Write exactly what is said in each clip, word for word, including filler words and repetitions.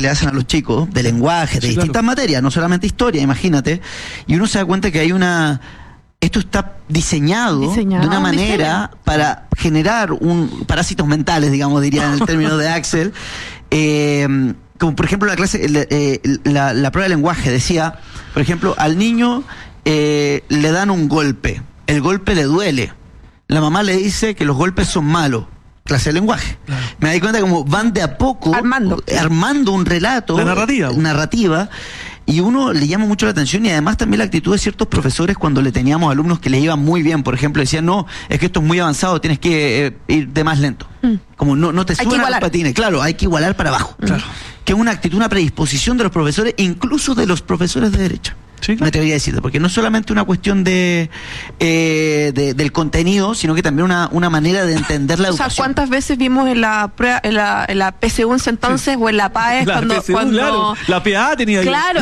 le hacen a los chicos, de lenguaje, de Sí, distintas claro. materias, no solamente historia, imagínate, y uno se da cuenta que hay una... Esto está diseñado, Diseñado, de una un manera diseño. para generar un parásitos mentales, digamos, diría en el término de Axel. Eh, como por ejemplo la clase, eh, la, la prueba de lenguaje decía, por ejemplo, al niño eh, le dan un golpe, el golpe le duele, la mamá le dice que los golpes son malos. Clase de lenguaje. Claro. Me di cuenta como van de a poco Armando. armando un relato, La narrativa. narrativa, y uno le llama mucho la atención, y además también la actitud de ciertos profesores cuando le teníamos alumnos que les iban muy bien, por ejemplo, decían, no, es que esto es muy avanzado, tienes que eh, ir de más lento. Mm. Como no, no te Hay que suben a los igualar. patines, claro, hay que igualar para abajo. Claro. Que es una actitud, una predisposición de los profesores, incluso de los profesores de derecha. Sí, Me claro. atrevería a decirte, porque no es solamente una cuestión de, eh, de- del contenido, sino que también una, una manera de entender la O sea, educación. ¿cuántas veces vimos en la prueba, en la, en la P S U entonces, o en la PAES, La cuando, P S U, cuando claro. La P A tenía ahí. Claro.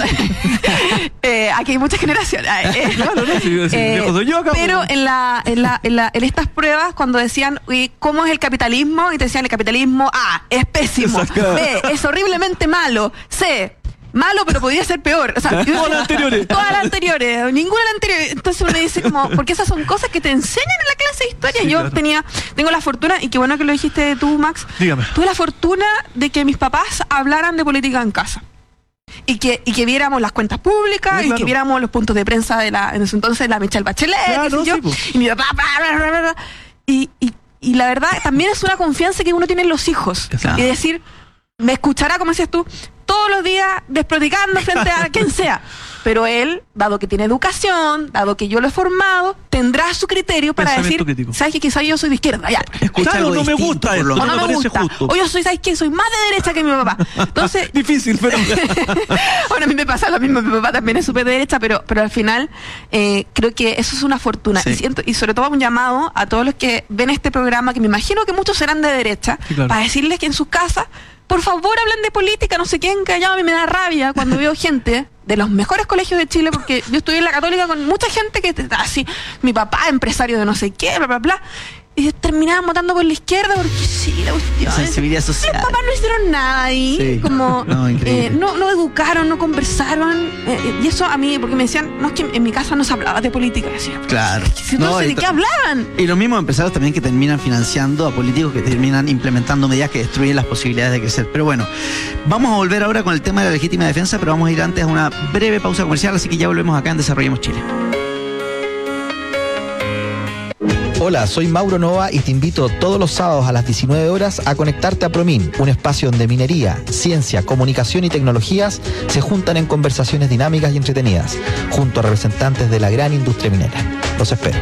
Eh, aquí hay muchas generaciones. Eh, Claro, no, sí, sí, eh, viejo soy yo acá, pero pues. en la, en la, en la, en estas pruebas, cuando decían "Oye, ¿cómo es el capitalismo? Y te decían el capitalismo A, es pésimo. Exacto. B, es horriblemente malo. C, malo, pero podría ser peor. O sea, Todas las anteriores. Todas las anteriores, ninguna de las anteriores. Entonces uno dice como, porque esas son cosas que te enseñan en la clase de historia. Sí, Yo claro. tenía, tengo la fortuna, y qué bueno que lo dijiste tú, Max. Dígame. Tuve la fortuna de que mis papás hablaran de política en casa. Y que, y que viéramos las cuentas públicas, Sí, y claro. que viéramos los puntos de prensa de la, en ese entonces, la Michelle Bachelet, Claro, qué sé yo, sí, pues. y mi papá, bla, bla, bla, bla, bla. Y, y, y la verdad, también es una confianza que uno tiene en los hijos. Claro. Y decir, me escuchará, como decías tú, todos los días desproticando frente a quien sea. Pero él, dado que tiene educación, dado que yo lo he formado, tendrá su criterio para Pensamiento decir, crítico. ¿sabes que quizás yo soy de izquierda? Ya. Escucha Claro, algo no me distinto, gusta por esto, lo O no no me me parece gusta. justo. O yo soy, ¿sabes qué? Soy más de derecha que mi papá. Entonces, Difícil, pero... bueno, a mí me pasa lo mismo, mi papá también es súper derecha, pero, pero al final eh, creo que eso es una fortuna. Sí. Y, siento, y sobre todo un llamado a todos los que ven este programa, que me imagino que muchos serán de derecha, Sí, claro. para decirles que en sus casas, por favor, hablen de política, no sé quién callado, a mí me da rabia cuando veo gente de los mejores colegios de Chile, porque yo estudié en la Católica con mucha gente que así, mi papá, empresario de no sé qué, bla, bla, bla. Y terminaban votando por la izquierda porque sí, la cuestión. Sensibilidad social. Los papás no hicieron nada ahí. Sí. Como No, increíble. eh, no, no educaron, no conversaron. eh, y eso a mí, porque me decían, no, es que en mi casa no se hablaba de política. Y decía, Claro. si no, No, sé y de to- qué hablaban. Y los mismos empresarios también que terminan financiando a políticos que terminan implementando medidas que destruyen las posibilidades de crecer. Pero bueno, vamos a volver ahora con el tema de la legítima defensa, pero vamos a ir antes a una breve pausa comercial, así que ya volvemos acá en Desarrollemos Chile. Hola, soy Mauro Nova y te invito todos los sábados a las diecinueve horas a conectarte a Promin, un espacio donde minería, ciencia, comunicación y tecnologías se juntan en conversaciones dinámicas y entretenidas, junto a representantes de la gran industria minera. Los espero.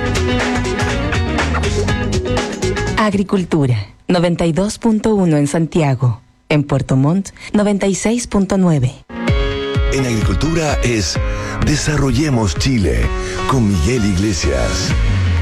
Agricultura, noventa y dos punto uno en Santiago. En Puerto Montt, noventa y seis punto nueve. En agricultura es Desarrollemos Chile con Miguel Iglesias.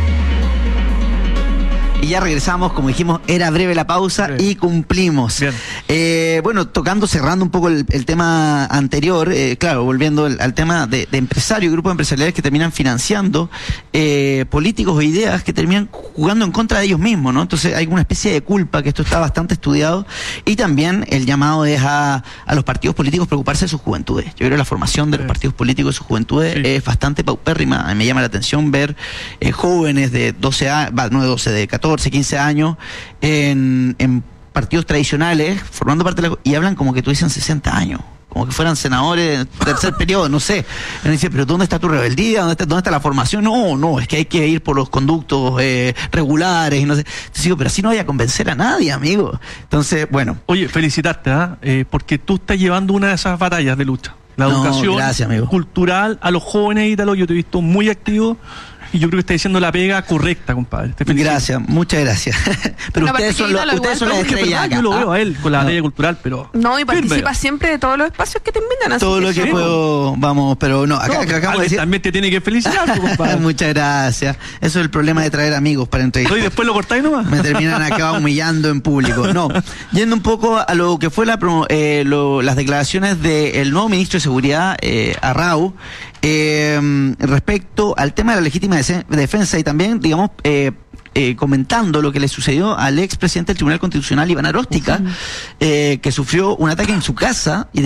Y ya regresamos, como dijimos, era breve la pausa Sí. y cumplimos. Bien. Eh, bueno, tocando, cerrando un poco el, el tema anterior, eh, claro, volviendo al, al tema de, de empresarios, grupos empresariales que terminan financiando eh, políticos o ideas que terminan jugando en contra de ellos mismos, ¿no? Entonces hay una especie de culpa, que esto está bastante estudiado, y también el llamado es a, a los partidos políticos preocuparse de sus juventudes. Yo creo que la formación de los Sí. partidos políticos de sus juventudes Sí. es bastante paupérrima. Me llama la atención ver eh, jóvenes de doce años, no de doce, de catorce, quince años en, en partidos tradicionales, formando parte de la, y hablan como que tuviesen sesenta años, como que fueran senadores de tercer periodo, no sé. Y uno dice, pero ¿dónde está tu rebeldía? ¿Dónde está, dónde está la formación? No, no, es que hay que ir por los conductos eh, regulares y no sé. Entonces digo, pero así no vaya a convencer a nadie, amigo. Entonces, bueno. Oye, felicitarte, ¿ah? Eh, porque tú estás llevando una de esas batallas de lucha. La No, educación gracias, amigo. cultural a los jóvenes, Ítalo, yo te he visto muy activo y yo creo que estás diciendo la pega correcta, compadre. Te felicito. Gracias, muchas gracias. Pero Una ustedes son, los, partidita, ustedes son igual, las No, que es estrellas verdad, acá. yo lo ¿ah? veo a él con la No. batalla cultural, pero... No, y participa Firme. siempre de todos los espacios que te invitan. así Todo lo que sí. puedo, vamos, pero no, acá, No, acá acabamos de alguien decir. también te tiene que felicitar, pues, compadre. Muchas gracias. Eso es el problema de traer amigos para entrevistar. No, y después lo cortáis nomás. Me terminan acá humillando en público. No, yendo un poco a lo que fue la, promo- eh, lo- las declaraciones del nuevo ministro de Seguridad, eh, Arrau, eh, respecto al tema de la legítima dese- defensa y también, digamos, eh, eh, comentando lo que le sucedió al expresidente del Tribunal Constitucional, Iván Aróstica, eh, que sufrió un ataque en su casa y